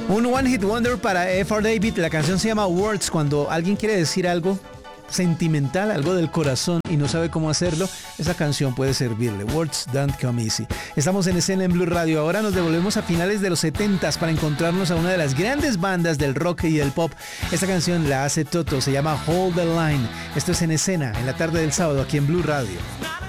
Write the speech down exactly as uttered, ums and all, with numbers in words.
Un One Hit Wonder para F R David. La canción se llama Words. Cuando alguien quiere decir algo sentimental, algo del corazón y no sabe cómo hacerlo, esa canción puede servirle. Words Don't Come Easy. Estamos en escena en Blue Radio. Ahora nos devolvemos a finales de los setentas para encontrarnos a una de las grandes bandas del rock y del pop. Esta canción la hace Toto, se llama Hold the Line. Esto es En Escena, en la tarde del sábado aquí en Blue Radio.